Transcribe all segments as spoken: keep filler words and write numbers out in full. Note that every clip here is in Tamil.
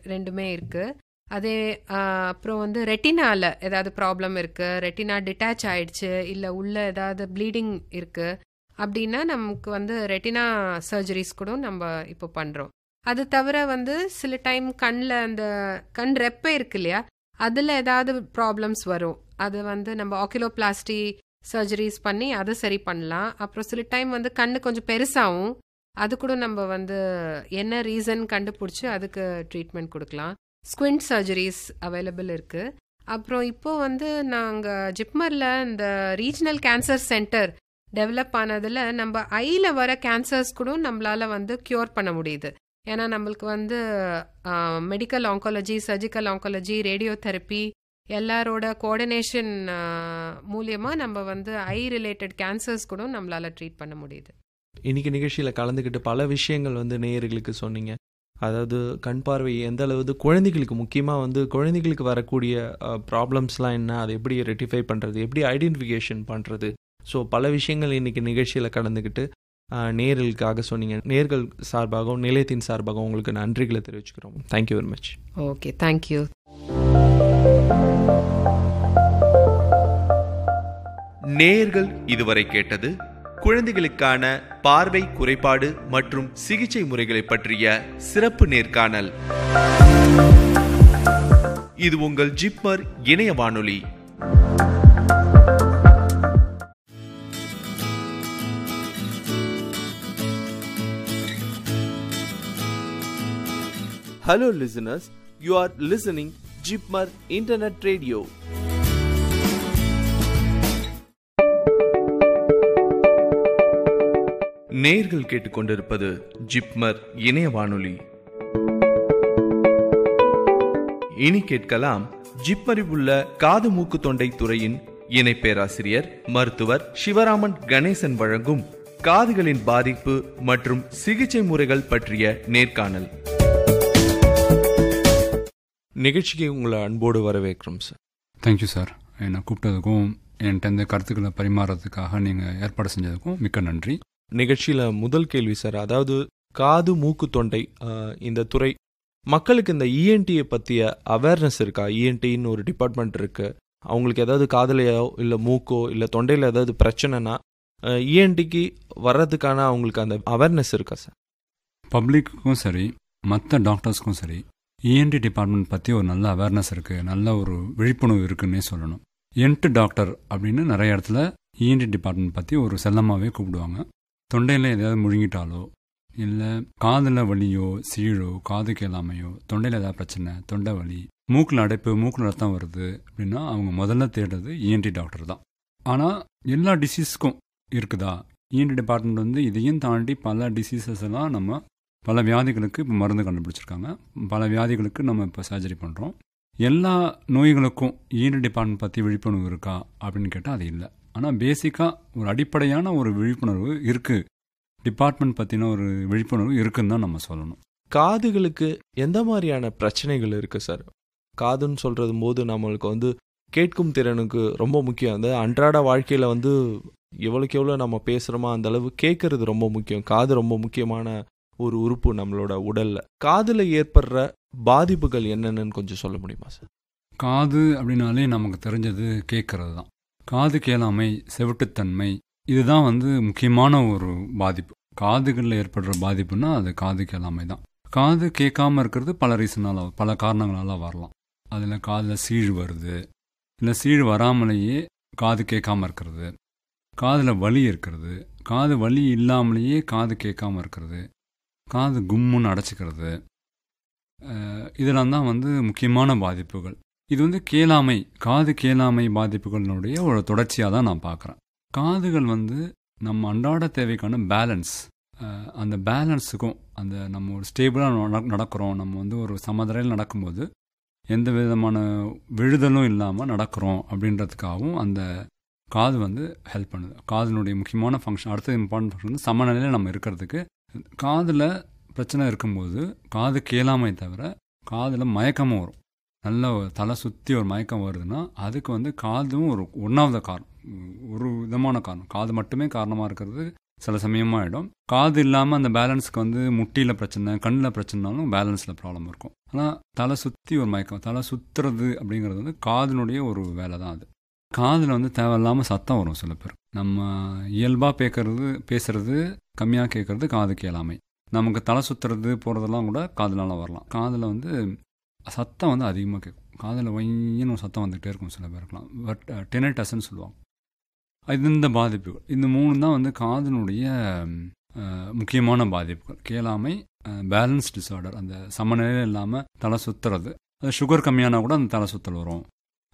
ரெண்டுமே இருக்குது. அதே அப்புறம் வந்து ரெட்டினாவில் ஏதாவது ப்ராப்ளம் இருக்குது, ரெட்டினா டிட்டாச் ஆகிடுச்சு, இல்லை உள்ள ஏதாவது ப்ளீடிங் இருக்குது அப்படின்னா நமக்கு வந்து ரெட்டினா சர்ஜரிஸ் கூட நம்ம இப்போ பண்ணுறோம். அது தவிர வந்து சில டைம் கண்ணில் அந்த கண் ரெப்பை இருக்கு இல்லையா, அதில் ஏதாவது ப்ராப்ளம்ஸ் வரும். அது வந்து நம்ம ஆக்கிலோபிளாஸ்டி சர்ஜரிஸ் பண்ணி அதை சரி பண்ணலாம். அப்புறம் சில டைம் வந்து கண்ணு கொஞ்சம் பெருசாகும், அது கூட நம்ம வந்து என்ன ரீசன் கண்டுபிடிச்சி அதுக்கு ட்ரீட்மெண்ட் கொடுக்கலாம். ஸ்குவிண்ட் சர்ஜரிஸ் அவைலபிள் இருக்குது. அப்புறம் இப்போது வந்து நாங்கள் ஜிப்மரில் இந்த ரீஜனல் கேன்சர் சென்டர் டெவலப் ஆனதில் நம்ம ஐயில் வர கேன்சர்ஸ் கூட நம்மளால் வந்து க்யூர் பண்ண முடியுது. ஏன்னா நம்மளுக்கு வந்து medical oncology, surgical oncology, radio therapy எல்லாரோட கோஆர்டினேஷன் மூலியமாக நம்ம வந்து ஐ ரிலேட்டட் கேன்சர்ஸ் கூட நம்மளால் ட்ரீட் பண்ண முடியுது. இன்னைக்கு நிகழ்ச்சியில் கலந்துக்கிட்டு பல விஷயங்கள் வந்து நேயர்களுக்கு சொன்னீங்க. அதாவது கண் பார்வை எந்த அளவு குழந்தைகளுக்கு, முக்கியமாக வந்து குழந்தைகளுக்கு வரக்கூடிய ப்ராப்ளம்ஸ்லாம் என்ன, அதை எப்படி ரெட்டிஃபை பண்ணுறது, எப்படி ஐடென்டிஃபிகேஷன் பண்ணுறது, ஸோ பல விஷயங்கள் இன்றைக்கி நிகழ்ச்சியில் கலந்துக்கிட்டு நேயர்களுக்காக சொன்னீங்க. நேயர்கள் சார்பாகவும் நிலையத்தின் சார்பாகவும் உங்களுக்கு நன்றிகளை தெரிவிச்சுக்கிறோம். Thank you very much. Okay, thank you. நேயர்கள் இதுவரை கேட்டது குழந்தைகளுக்கான பார்வை குறைபாடு மற்றும் சிகிச்சை முறைகளை பற்றிய சிறப்பு நேர்காணல். இது உங்கள் ஜிப்மர் இணைய வானொலி. Hello listeners, you are listening Jipmar Internet Radio. நேர்கள் கேட்டுக்கொண்டிருப்பது ஜிப்மர் இணைய வானொலி. இனி கேட்கலாம் ஜிப்மரில் உள்ள காது மூக்கு தொண்டை துறையின் இணை பேராசிரியர் மருத்துவர் சிவராமன் கணேசன் வழங்கும் காதுகளின் பாதிப்பு மற்றும் சிகிச்சை முறைகள் பற்றிய நேர்காணல். நிகழ்ச்சிக்கு உங்களை அன்போடு வரவேற்கிறோம் சார். Thank you sir. என்னை கூப்பிட்டதுக்கும் என்கிட்ட இந்த கருத்துக்களை பரிமாறதுக்காக நீங்கள் ஏற்பாடு செஞ்சதுக்கும் மிக்க நன்றி. நிகழ்ச்சியில் முதல் கேள்வி சார், அதாவது காது மூக்கு தொண்டை இந்த துறை மக்களுக்கு இந்த இஎன்டியை பற்றிய அவேர்னஸ் இருக்கா? இஎன்டின்னு ஒரு டிபார்ட்மெண்ட் இருக்குது, அவங்களுக்கு ஏதாவது காதலையோ இல்லை மூக்கோ இல்லை தொண்டையில் ஏதாவது பிரச்சனைனா இஎன்டிக்கு வர்றதுக்கான அவங்களுக்கு அந்த அவேர்னஸ் இருக்கா சார்? பப்ளிக்குக்கும் சரி மற்ற டாக்டர்ஸ்க்கும் சரி இஎன்டி டிபார்ட்மெண்ட் பற்றி ஒரு நல்ல அவேர்னஸ் இருக்குது, நல்ல ஒரு விழிப்புணர்வு இருக்குன்னே சொல்லணும். என்ட்டு டாக்டர் அப்படின்னு நிறைய இடத்துல இஎன்டி டிபார்ட்மெண்ட் பற்றி ஒரு செல்லமாகவே கூப்பிடுவாங்க. தொண்டையில் எதாவது முழுங்கிட்டாலோ இல்லை காதில் வலியோ சீழோ காது கேளாமையோ தொண்டையில் ஏதாவது பிரச்சனை, தொண்டை வலி, மூக்கில் அடைப்பு, மூக்கில் ரத்தம் வருது அப்படின்னா அவங்க முதல்ல தேடுறது இஎன்டி டாக்டர் தான். ஆனால் எல்லா டிசீஸ்க்கும் இருக்குதா? இஎன்டி டிபார்ட்மெண்ட் வந்து இதையும் தாண்டி பல டிசீசஸ் எல்லாம் நம்ம பல வியாதிகளுக்கு இப்போ மருந்து கண்டுபிடிச்சிருக்காங்க, பல வியாதிகளுக்கு நம்ம இப்போ சர்ஜரி பண்ணுறோம். எல்லா நோய்களுக்கும் இஎன்டி டிபார்ட்மெண்ட் பற்றி விழிப்புணர்வு இருக்கா அப்படின்னு கேட்டால் அது இல்லை. ஆனால் பேசிக்காக ஒரு அடிப்படையான ஒரு விழிப்புணர்வு இருக்குது, டிபார்ட்மெண்ட் பற்றின ஒரு விழிப்புணர்வு இருக்குன்னு தான் நம்ம சொல்லணும். காதுகளுக்கு எந்த மாதிரியான பிரச்சனைகள் இருக்குது சார்? காதுன்னு சொல்கிறது போது நம்மளுக்கு வந்து கேட்கும் திறனுக்கு ரொம்ப முக்கியம். அந்த அன்றாட வாழ்க்கையில் வந்து எவ்வளோக்கு எவ்வளோ நம்ம பேசுகிறோமோ அந்த அளவு கேட்கறது ரொம்ப முக்கியம். காது ரொம்ப முக்கியமான ஒரு உறுப்பு நம்மளோட உடலில். காதில் ஏற்படுற பாதிப்புகள் என்னென்னு கொஞ்சம் சொல்ல முடியுமா சார்? காது அப்படின்னாலே நமக்கு தெரிஞ்சது கேட்கறது தான். காது கேளாமை, செவிட்டுத்தன்மை, இதுதான் வந்து முக்கியமான ஒரு பாதிப்பு. காதுகளில் ஏற்படுற பாதிப்புன்னா அது காது கேளாமை தான். காது கேட்காம இருக்கிறது பல ரீசனால், பல காரணங்களால் வரலாம். அதில் காதில் சீழ் வருது, இல்லை சீழ் வராமலேயே காது கேட்காம இருக்கிறது, காதில் வலி இருக்கிறது, காது வலி இல்லாமலேயே காது கேட்காம இருக்கிறது, காது கும்முன்னு அடைச்சிக்கிறது, இதெல்லாம் தான் வந்து முக்கியமான பாதிப்புகள். இது வந்து கேளாமை, காது கேளாமை பாதிப்புகளினுடைய ஒரு தொடர்ச்சியாக தான் நான் பார்க்குறேன். காதுகள் வந்து நம்ம அன்றாட தேவைக்கான பேலன்ஸ், அந்த பேலன்ஸுக்கும் அந்த நம்ம ஒரு ஸ்டேபிளாக நடக்கிறோம், நம்ம வந்து ஒரு சமதரையில் நடக்கும்போது எந்த விதமான விழுதலும் இல்லாமல் நடக்கிறோம் அப்படின்றதுக்காகவும் அந்த காது வந்து ஹெல்ப் பண்ணுது. காதினுடைய முக்கியமான ஃபங்க்ஷன், அடுத்த இம்பார்ட்டன்ட் ஃபங்க்ஷன் வந்து சமநிலையில் நம்ம இருக்கிறதுக்கு. காதில் பிரச்சனை இருக்கும்போது காது கேளாமை தவிர காதில் மயக்கமும் வரும். நல்ல தலை சுற்றி ஒரு மயக்கம் வருதுன்னா அதுக்கு வந்து காதும் ஒரு ஒன்றாவது காரணம், ஒரு விதமான காரணம். காது மட்டுமே காரணமாக இருக்கிறது சில சமயமாக ஆகிடும். காது இல்லாமல் அந்த பேலன்ஸுக்கு வந்து முட்டியில் பிரச்சனை, கண்ணில் பிரச்சனைனாலும் பேலன்ஸில் ப்ராப்ளம் இருக்கும். ஆனால் தலை சுற்றி ஒரு மயக்கம், தலை சுற்றுறது அப்படிங்கிறது வந்து காதினுடைய ஒரு வேலை தான். அது காதில் வந்து தேவையில்லாமல் சத்தம் வரும். சில பேர் நம்ம இயல்பாக பேக்கிறது பேசுறது கம்மியாக கேட்குறது காது கேளாமை. நமக்கு தலை சுற்றுறது போகிறதெல்லாம் கூட காதுனால வரலாம். காதில் வந்து சத்தம் வந்து அதிகமாக கேட்கும். காதில் வையின்னு ஒரு சத்தம் வந்துகிட்டே இருக்கும் சில பேருக்குலாம். பட் டெனட்டஸ்ன்னு சொல்லுவாங்க. இது இந்த பாதிப்புகள், இந்த மூணு தான் வந்து காதினுடைய முக்கியமான பாதிப்புகள். கேளாமை, பேலன்ஸ் டிஸார்டர், அந்த சமநிலையில் இல்லாமல் தலை சுற்றுறது. அது சுகர் கம்மியானா கூட அந்த தலை சுற்றல் வரும்,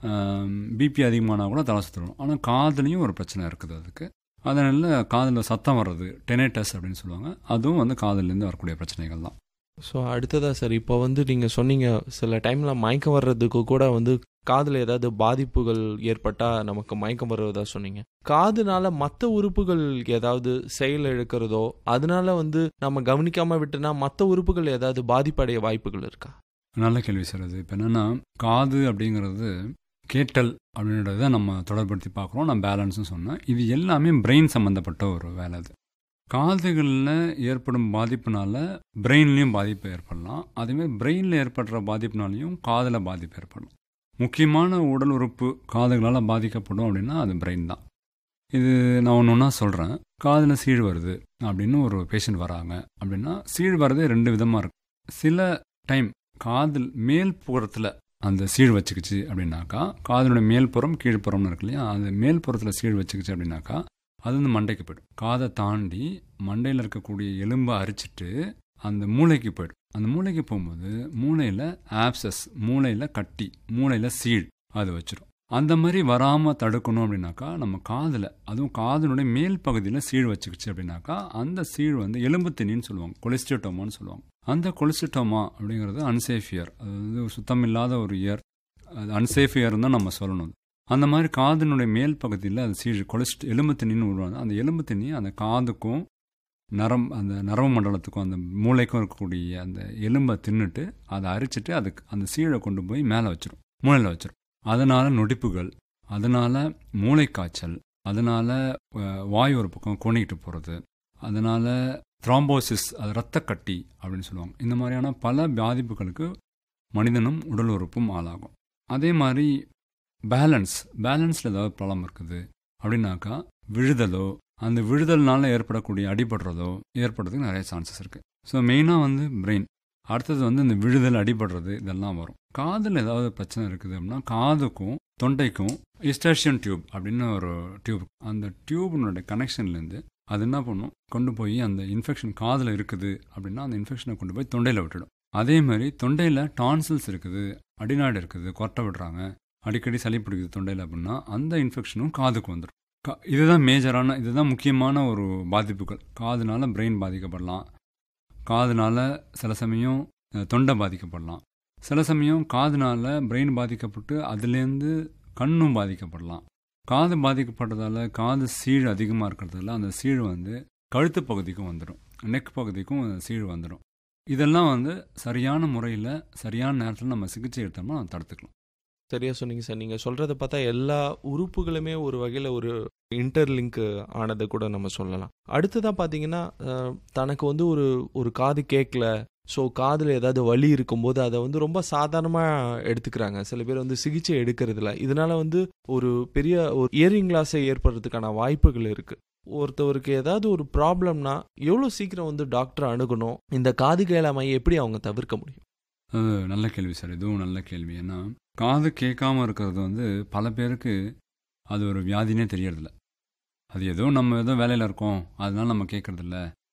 பிபி அதிகமானால் கூட தலை சுற்றல் வரும். ஆனால் காதுலேயும் ஒரு பிரச்சனை இருக்குது அதுக்கு. அதனால காதில் சத்தம் வர்றது டெனட்டஸ் அப்படின்னு சொல்லுவாங்க. அதுவும் வந்து காதுலேருந்து வரக்கூடிய பிரச்சனைகள் தான். ஸோ அடுத்ததாக சார், இப்போ வந்து நீங்கள் சொன்னீங்க சில டைமில் மயக்கம் வர்றதுக்கு கூட வந்து காதில் ஏதாவது பாதிப்புகள் ஏற்பட்டால் நமக்கு மயக்கம் வருவதா சொன்னீங்க. காதுனால மற்ற உறுப்புகள் ஏதாவது செயல் இழக்கிறதோ, அதனால வந்து நம்ம கவனிக்காமல் விட்டுனா மற்ற உறுப்புகள் ஏதாவது பாதிப்படைய வாய்ப்புகள் இருக்கா? நல்ல கேள்வி சார். அது இப்போ என்னென்னா, காது அப்படிங்கிறது கேட்டல் அப்படின்றத நம்ம தொடர்படுத்தி பார்க்குறோம். நான் பேலன்ஸ்னு சொன்னேன். இது எல்லாமே பிரெயின் சம்மந்தப்பட்ட ஒரு வேலை. அது காதுகளில் ஏற்படும் பாதிப்புனால பிரெயின்லேயும் பாதிப்பு ஏற்படலாம். அதேமாதிரி பிரெயினில் ஏற்படுற பாதிப்புனாலையும் காதில் பாதிப்பு ஏற்படலாம். முக்கியமான உடல் உறுப்பு காதுகளால் பாதிக்கப்படும் அப்படின்னா அது பிரெயின் தான். இது நான் ஒன்று ஒன்றா சொல்கிறேன். காதில் சீழ் வருது அப்படின்னு ஒரு பேஷண்ட் வராங்க அப்படின்னா, சீழ் வர்றதே ரெண்டு விதமாக இருக்கும். சில டைம் காதில் மேல் புறத்தில் அந்த சீழ் வச்சுக்கிச்சு அப்படின்னாக்கா, காதனுடைய மேல்புறம் கீழ்ப்புறம்னு இருக்கு இல்லையா, அந்த மேல்புறத்தில் சீழ் வச்சுக்கிச்சு அப்படின்னாக்கா அது வந்து மண்டைக்கு போய்டும். காதை தாண்டி மண்டையில் இருக்கக்கூடிய எலும்பை அரிச்சிட்டு அந்த மூளைக்கு போய்டும். அந்த மூளைக்கு போகும்போது மூளையில் ஆப்சஸ், மூளையில் கட்டி, மூளையில் சீழ் அது வச்சிடும். அந்த மாதிரி வராமல் தடுக்கணும் அப்படின்னாக்கா நம்ம காதில், அதுவும் காதனுடைய மேல் பகுதியில் சீழ் வச்சுக்கிச்சு அப்படின்னாக்கா அந்த சீழ் வந்து எலும்பு திணின்னு சொல்லுவாங்க, கொலிஸ்டோமான்னு சொல்லுவாங்க. அந்த கொலிஸ்டோமா அப்படிங்கிறது அன்சேஃப் இயர், அது வந்து சுத்தம் இல்லாத ஒரு இயர், அது அன்சேஃப் இயர் தான் நம்ம சொல்லணும். அந்த மாதிரி காதினுடைய மேல் பகுதியில் அது சீழ் கொலிஸ்ட் எலும்பு திணின்னு உருவாங்க. அந்த எலும்பு திணி அந்த காதுக்கும் நரம் அந்த நரம்பு மண்டலத்துக்கும் அந்த மூளைக்கும் இருக்கக்கூடிய அந்த எலும்பை தின்னுட்டு அதை அரிச்சிட்டு அதுக்கு அந்த சீழை கொண்டு போய் மேலே வச்சிடும், மூளையில் வச்சிடும். அதனால் நொடிப்புகள், அதனால் மூளைக்காய்ச்சல், அதனால் வாய் ஒரு பக்கம் கோணிக்கிட்டு போகிறது, அதனால் த்ராம்போசிஸ், அது இரத்த கட்டி அப்படின்னு சொல்லுவாங்க. இந்த மாதிரியான பல பாதிப்புகளுக்கு மனிதனும் உடல் உறுப்பும் ஆளாகும். அதே மாதிரி பேலன்ஸ் பேலன்ஸில் ஏதாவது ப்ராப்ளம் இருக்குது அப்படின்னாக்கா விழுதலோ, அந்த விழுதல்னால ஏற்படக்கூடிய அடிபடுறதோ ஏற்படுறதுக்கு நிறைய சான்சஸ் இருக்குது. ஸோ மெயினாக வந்து பிரெயின், அடுத்தது வந்து இந்த விழுதல், அடிபடுறது இதெல்லாம் வரும். காதில் ஏதாவது பிரச்சனை இருக்குது அப்படின்னா காதுக்கும் தொண்டைக்கும் இஸ்டாஷியன் டியூப் அப்படின்னு ஒரு டியூப், அந்த டியூப்னுடைய கனெக்ஷன்லேருந்து அது என்ன பண்ணும், கொண்டு போய் அந்த இன்ஃபெக்ஷன் காதில் இருக்குது அப்படின்னா அந்த இன்ஃபெக்ஷனை கொண்டு போய் தொண்டையில் விட்டுடும். அதே மாதிரி தொண்டையில் டான்சில்ஸ் இருக்குது, அடிநாடு இருக்குது, கொட்டை விடுறாங்க, அடிக்கடி சளி பிடிக்குது தொண்டையில் அப்படின்னா அந்த இன்ஃபெக்ஷனும் காதுக்கு வந்துடும். கா இதுதான் மேஜரான, இதுதான் முக்கியமான ஒரு பாதிப்புகள். காதுனால பிரெயின் பாதிக்கப்படலாம், காதுனால சில சமயம் தொண்டை பாதிக்கப்படலாம், சில சமயம் காதுனால பிரெயின் பாதிக்கப்பட்டு அதுலேருந்து கண்ணும் பாதிக்கப்படலாம். காது பாதிக்கப்படுறதால காது சீழ் அதிகமாக இருக்கிறதால அந்த சீழ் வந்து கழுத்து பகுதிக்கும் வந்துடும், நெக் பகுதிக்கும் சீழ் வந்துடும். இதெல்லாம் வந்து சரியான முறையில் சரியான நேரத்தில் நம்ம சிகிச்சை எடுத்தோம்னா நம்ம தடுத்துக்கலாம். சரியா சொன்னீங்க சார். நீங்கள் சொல்கிறத பார்த்தா எல்லா உறுப்புகளுமே ஒரு வகையில் ஒரு இன்டர்லிங்க் ஆனதை கூட நம்ம சொல்லலாம். அடுத்ததாக பார்த்தீங்கன்னா, தனக்கு வந்து ஒரு ஒரு காது கேட்கல, ஸோ காதில் ஏதாவது வலி இருக்கும்போது அதை வந்து ரொம்ப சாதாரணமாக எடுத்துக்கிறாங்க. சில பேர் வந்து சிகிச்சை எடுக்கிறதுல இதனால வந்து ஒரு பெரிய ஒரு இயரிங் லாஸை ஏற்படுறதுக்கான வாய்ப்புகள் இருக்குது. ஒருத்தவருக்கு ஏதாவது ஒரு ப்ராப்ளம்னா எவ்வளோ சீக்கிரம் வந்து டாக்டரை அணுகணும், இந்த காது கேளாமையை எப்படி அவங்க தவிர்க்க முடியும்? அது நல்ல கேள்வி சார், இதுவும் நல்ல கேள்வி. ஏன்னா காது கேட்காம இருக்கிறது வந்து பல பேருக்கு அது ஒரு வியாதினே தெரியறதில்ல. அது ஏதோ நம்ம ஏதோ வேலையில் இருக்கோம் அதனால நம்ம கேட்கறதில்ல,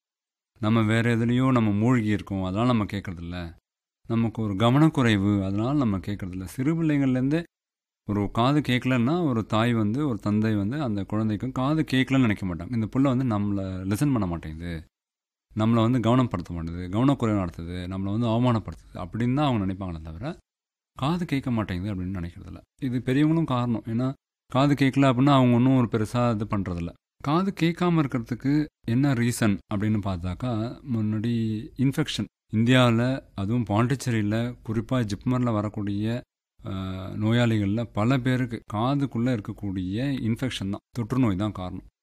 நம்ம வேறு எதுலேயோ நம்ம மூழ்கி இருக்கோம் அதனால் நம்ம கேட்கறதில்ல, நமக்கு ஒரு கவனக்குறைவு அதனால் நம்ம கேட்கறதில்ல. சிறு பிள்ளைங்கள்லேருந்தே ஒரு காது கேட்கலன்னா ஒரு தாய் வந்து ஒரு தந்தை வந்து அந்த குழந்தைக்கும் காது கேட்கலன்னு நினைக்க மாட்டாங்க. இந்த புள்ள வந்து நம்மளை லிசன் பண்ண மாட்டேங்குது, நம்மளை வந்து கவனப்படுத்த மாட்டேது, கவனக்குறைவு நடத்துது, நம்மளை வந்து அவமானப்படுத்துது அப்படின்னு தான் அவங்க நினைப்பாங்களே தவிர காது கேட்க மாட்டேங்குது அப்படின்னு நினைக்கிறதில்ல. இது பெரியவங்களும் காரணம். ஏன்னா காது கேட்கல அப்படின்னா அவங்க ஒன்றும் ஒரு பெருசாக இது பண்ணுறதில்ல. காது கேட்காம இருக்கிறதுக்கு என்ன ரீசன் அப்படின்னு பார்த்தாக்கா, முன்னாடி இன்ஃபெக்ஷன் இந்தியாவில் அதுவும் பாண்டிச்சேரியில் குறிப்பாக ஜிப்மரில் வரக்கூடிய நோயாளிகளில் பல பேருக்கு காதுக்குள்ளே இருக்கக்கூடிய இன்ஃபெக்ஷன் தான், தொற்றுநோய் தான் காரணம்.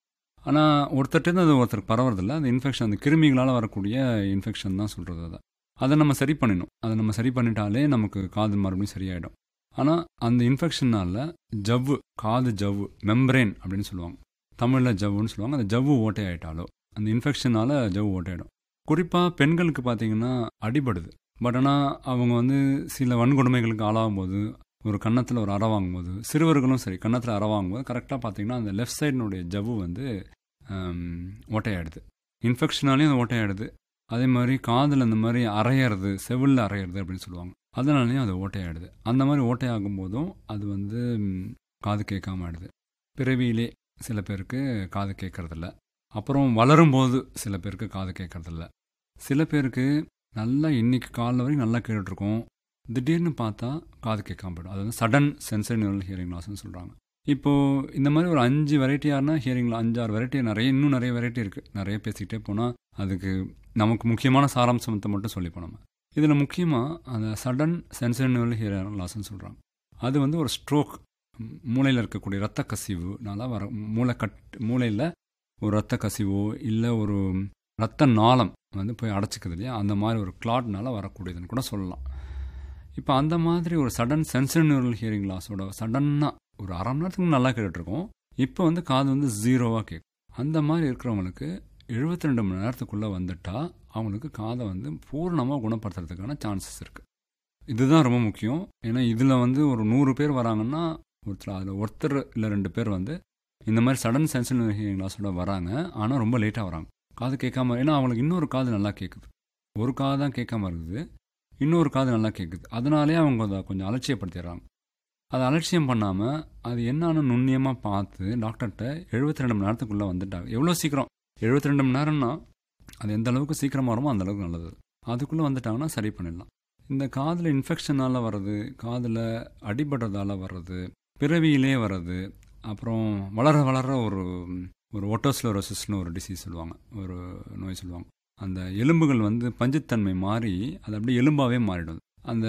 ஆனால் ஒருத்தர்கிட்ட அது ஒருத்தருக்கு பரவறதில்ல. அந்த இன்ஃபெக்ஷன் அந்த கிருமிகளால் வரக்கூடிய இன்ஃபெக்ஷன் தான் சொல்கிறது. அதை அதை நம்ம சரி பண்ணிடணும். அதை நம்ம சரி பண்ணிட்டாலே நமக்கு காது மறுபடியும் சரியாயிடும். ஆனால் அந்த இன்ஃபெக்ஷனால் ஜவ்வு, காது ஜவ்வு, மெம்பரேன் அப்படின்னு சொல்லுவாங்க, தமிழில் ஜவ்வுன்னு சொல்லுவாங்க, அந்த ஜவ்வு ஓட்டை ஆகிட்டாலோ அந்த இன்ஃபெக்ஷனால் ஜவ்வு ஓட்டையாயிடும். குறிப்பாக பெண்களுக்கு பார்த்திங்கன்னா அடிபடுது. பட் ஆனால் அவங்க வந்து சில வன்கொடுமைகளுக்கு ஆளாகும் போது, ஒரு கன்னத்தில் ஒரு அறை வாங்கும்போது, சிறுவர்களும் சரி கன்னத்தில் அறை வாங்கும்போது கரெக்டாக பார்த்திங்கன்னா அந்த லெஃப்ட் சைடினுடைய ஜவ்வு வந்து ஓட்டையாயிடுது. இன்ஃபெக்ஷனாலேயும் அது ஓட்டையாயிடுது. அதே மாதிரி காதில் இந்த மாதிரி அரையிறது, செவிலில் அரையிறது அப்படின்னு சொல்லுவாங்க, அதனாலேயும் அது ஓட்டையாயிடுது. அந்த மாதிரி ஓட்டையாகும் போதும் அது வந்து காது கேட்காம ஆயிடுது. பிறவியிலே சில பேருக்கு காது கேட்கறதில்ல, அப்புறம் வளரும்போது சில பேருக்கு காது கேட்கறதில்ல. சில பேருக்கு நல்லா இன்னைக்கு காலைல வரைக்கும் நல்லா கேட்டுட்ருக்கோம், திடீர்னு பார்த்தா காது கேட்காம போய்டும். அது வந்து சடன் சென்சரி நியூரல் ஹியரிங் லாஸ்ன்னு சொல்கிறாங்க. இப்போது இந்த மாதிரி ஒரு அஞ்சு வெரைட்டியானா ஹியரிங்கில் அஞ்சாறு வெரைட்டி, நிறைய இன்னும் நிறைய வெரைட்டி இருக்குது. நிறைய பேசிக்கிட்டே போனால் அதுக்கு நமக்கு முக்கியமான சாராம்சத்தை மட்டும் சொல்லிப்போம். நம்ம இதில் முக்கியமாக அந்த சடன் சென்சரி நியூரல் ஹியரிங் லாஸ்ன்னு சொல்கிறாங்க. அது வந்து ஒரு ஸ்ட்ரோக், மூளையில் இருக்கக்கூடிய இரத்த கசிவுனால வர, மூளை கட் மூளையில் ஒரு இரத்த கசிவோ இல்லை ஒரு இரத்த நாளம் வந்து போய் அடைச்சிக்குது இல்லையா, அந்த மாதிரி ஒரு கிளாட்னால வரக்கூடியதுன்னு கூட சொல்லலாம். இப்போ அந்த மாதிரி ஒரு சடன் சென்சரி நியூரல் ஹியரிங் லாஸோட சடன்னாக ஒரு அரை மணி நேரத்துக்கு நல்லா கேட்டுட்ருக்கோம், இப்போ வந்து காது வந்து ஜீரோவாக கேட்கும். அந்த மாதிரி இருக்கிறவங்களுக்கு எழுபத்தி ரெண்டு மணி நேரத்துக்குள்ளே வந்துட்டால் அவங்களுக்கு காதை வந்து பூர்ணமாக குணப்படுத்துறதுக்கான சான்சஸ் இருக்குது. இதுதான் ரொம்ப முக்கியம். ஏன்னா இதில் வந்து ஒரு நூறு பேர் வராங்கன்னா ஒருத்தர் அதில் ஒருத்தர் இல்லை ரெண்டு பேர் வந்து இந்த மாதிரி சடன் சென்சிட்டிவ் ஹியரிங் லாஸோட வராங்க. ஆனால் ரொம்ப லேட்டாக வராங்க, காது கேட்காம. ஏன்னா அவங்களுக்கு இன்னொரு காது நல்லா கேட்குது, ஒரு காது தான் கேட்காம இருக்குது, இன்னொரு காது நல்லா கேட்குது. அதனாலே அவங்க அதை கொஞ்சம் அலட்சியப்படுத்திடுறாங்க. அதை அலட்சியம் பண்ணாமல் அது என்னான்னு நுண்ணியமாக பார்த்து டாக்டர்கிட்ட எழுபத்தி ரெண்டு மணி நேரத்துக்குள்ளே வந்துட்டாங்க. எவ்வளோ சீக்கிரம், எழுபத்தி ரெண்டு மணி நேரம்னா அது எந்த அளவுக்கு சீக்கிரமாக வருமோ அந்த அளவுக்கு நல்லது. அதுக்குள்ளே வந்துட்டாங்கன்னா சரி பண்ணிடலாம். இந்த காதில் இன்ஃபெக்ஷனால் வர்றது, காதில் அடிபடுறதால வர்றது, பிறவியிலே வர்றது, அப்புறம் வளர வளர ஒரு ஒரு ஒட்டோஸ்லோரோசிஸ்னு ஒரு டிசீஸ் சொல்லுவாங்க, ஒரு நோய் சொல்லுவாங்க. அந்த எலும்புகள் வந்து பஞ்சுத்தன்மை மாறி அது அப்படியே எலும்பாகவே மாறிடும். அந்த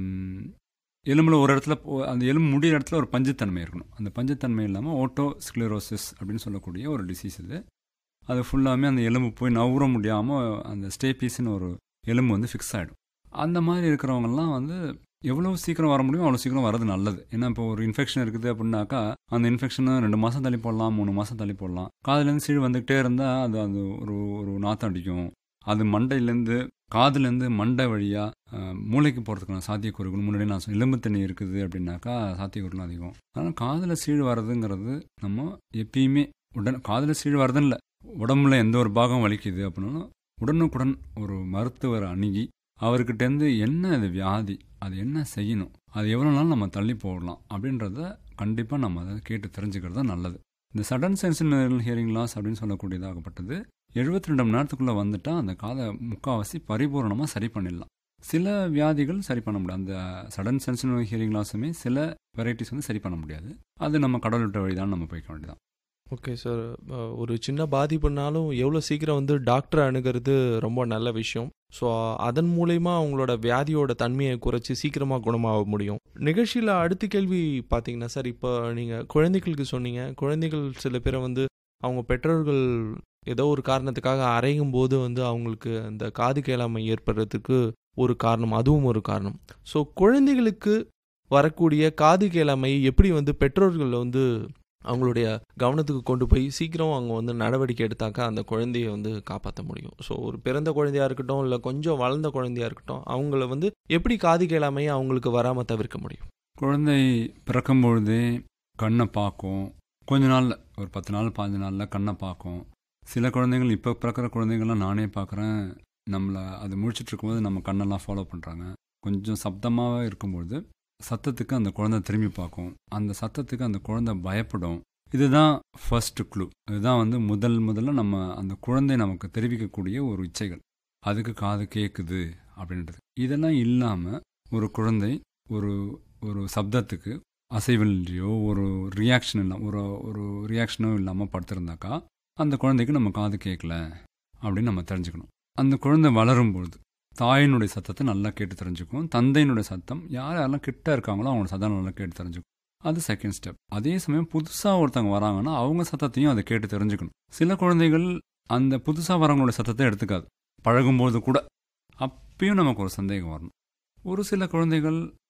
எலும்பில் ஒரு இடத்துல அந்த எலும்பு முடிகிற இடத்துல ஒரு பஞ்சுத்தன்மை இருக்கணும். அந்த பஞ்சுத்தன்மை இல்லாமல் ஓட்டோஸ்க்ளரோசிஸ் அப்படின்னு சொல்லக்கூடிய ஒரு டிசீஸ் இது. அது ஃபுல்லாமே அந்த எலும்பு போய் நவுற முடியாமல் அந்த ஸ்டேபீஸ்ன்னு ஒரு எலும்பு வந்து ஃபிக்ஸ் ஆகிடும். அந்த மாதிரி இருக்கிறவங்கலாம் வந்து எவ்வளோ சீக்கிரம் வர முடியும் அவ்வளோ சீக்கிரம் வரது நல்லது. ஏன்னா இப்போ ஒரு இன்ஃபெக்ஷன் இருக்குது அப்படின்னாக்கா அந்த இன்ஃபெக்ஷனை ரெண்டு மாதம் தள்ளி போடலாம், மூணு மாதம் தள்ளி போடலாம். காதுலேருந்து சீழ் வந்துக்கிட்டே இருந்தால் அது அது ஒரு ஒரு நாற்றம் அடிக்கும். அது மண்டையிலேருந்து காதுலேருந்து மண்டை வழியாக மூளைக்கு போகிறதுக்கான சாத்தியக்கூறுகள் முன்னாடி நான் சொன்ன எலும்பு தண்ணி இருக்குது அப்படின்னாக்கா சாத்தியக்கூறுகள் அதிகம். ஆனால் காதில் சீழ் வர்றதுங்கிறது நம்ம எப்பயுமே உடன் காதில் சீழ் வர்றதுன்னு இல்லை, உடம்புல எந்த ஒரு பாகம் வலிக்குது அப்படின்னாலும் உடனுக்குடன் ஒரு மருத்துவரை அணுகி அவர்கிட்டேருந்து என்ன அது வியாதி, அது என்ன செய்யணும், அது எவ்வளோ நாள் நம்ம தள்ளி போடலாம் அப்படின்றத கண்டிப்பாக நம்ம அதை கேட்டு தெரிஞ்சுக்கிறது தான் நல்லது. இந்த சடன் சென்சிட்டிவ் ஹியரிங் லாஸ் அப்படின்னு சொல்லக்கூடியதாகப்பட்டது எழுபத்தி ரெண்டு மணி நேரத்துக்குள்ளே வந்துட்டால் அந்த காதை முக்கால்வாசி பரிபூர்ணமாக சரி பண்ணிடலாம். சில வியாதிகள் சரி பண்ண முடியாது. அந்த சடன் சென்சிட்டிவ் ஹியரிங் லாஸுமே சில வெரைட்டிஸ் வந்து சரி பண்ண முடியாது. அது நம்ம கடவுள் விட்ட வழி தான் நம்ம போய்க்க வேண்டியதான். ஓகே சார், ஒரு சின்ன பாதிப்புனாலும் எவ்வளோ சீக்கிரம் வந்து டாக்டரை அணுகிறது ரொம்ப நல்ல விஷயம். ஸோ அதன் மூலயமா அவங்களோட வியாதியோட தன்மையை குறைச்சி சீக்கிரமாக குணமாக முடியும். நிகழ்ச்சியில் அடுத்த கேள்வி பார்த்தீங்கன்னா சார், இப்போ நீங்கள் குழந்தைகளுக்கு சொன்னீங்க, குழந்தைகள் சில பேரை வந்து அவங்க பெற்றோர்கள் ஏதோ ஒரு காரணத்துக்காக அரையும் போது வந்து அவங்களுக்கு அந்த காது கேளாமை ஏற்படுறதுக்கு ஒரு காரணம், அதுவும் ஒரு காரணம். ஸோ குழந்தைகளுக்கு வரக்கூடிய காது கேளாமை எப்படி வந்து பெற்றோர்கள் வந்து அவங்களுடைய கவனத்துக்கு கொண்டு போய் சீக்கிரம் அவங்க வந்து நடவடிக்கை எடுத்தாக்கா அந்த குழந்தைய வந்து காப்பாற்ற முடியும். ஸோ ஒரு பிறந்த குழந்தையா இருக்கட்டும் இல்லை கொஞ்சம் வளர்ந்த குழந்தையா இருக்கட்டும், அவங்கள வந்து எப்படி காது கேளாமையை அவங்களுக்கு வராமல் தவிர்க்க முடியும்? குழந்தை பிறக்கும் பொழுதே கண்ணை பார்க்கும், கொஞ்ச நாளில் ஒரு பத்து நாள் பதினஞ்சு நாளில் கண்ணை பார்க்கும். சில குழந்தைகள் இப்போ பிறக்கிற குழந்தைங்கள்லாம் நானே பார்க்குறேன், நம்மளை அது முழிச்சிட்டு இருக்கும்போது நம்ம கண்ணெல்லாம் ஃபாலோ பண்ணுறாங்க. கொஞ்சம் சப்தமாக இருக்கும்பொழுது சத்தத்துக்கு அந்த குழந்தை திரும்பி பார்க்கும், அந்த சத்தத்துக்கு அந்த குழந்தை பயப்படும். இதுதான் ஃபர்ஸ்ட் க்ளூ. இதுதான் வந்து முதல் முதல்ல நம்ம அந்த குழந்தை நமக்கு தெரிவிக்கக்கூடிய ஒரு இச்சைகள். அதுக்கு காது கேட்குது அப்படின்றது. இதெல்லாம் இல்லாமல் ஒரு குழந்தை ஒரு ஒரு சப்தத்துக்கு அசைவில்லையோ ஒரு ரியாக்ஷன் இல்லாமல் ஒரு ஒரு ரியாக்ஷனோ இல்லாமல் படுத்திருந்தாக்கா அந்த குழந்தைக்கு நம்ம காது கேட்கல அப்படின்னு நம்ம தெரிஞ்சுக்கணும். அந்த குழந்தை வளரும்பொழுது தாயினுடைய சத்தத்தை நல்லா கேட்டு தெரிஞ்சுக்கும், தந்தையினுடைய சத்தம் யார் யாரெல்லாம் கிட்ட இருக்காங்களோ அவங்களோட சத்தம் நல்லா கேட்டு தெரிஞ்சுக்கும். அது செகண்ட் ஸ்டெப். அதே சமயம் புதுசாக ஒருத்தவங்க வராங்கன்னா அவங்க சத்தத்தையும் அதை கேட்டு தெரிஞ்சுக்கணும். சில குழந்தைகள் அந்த புதுசாக வரவங்களோட சத்தத்தை எடுத்துக்காது, பழகும்போது கூட. அப்பயும் நமக்கு ஒரு சந்தேகம் வரணும். ஒரு சில குழந்தைகள்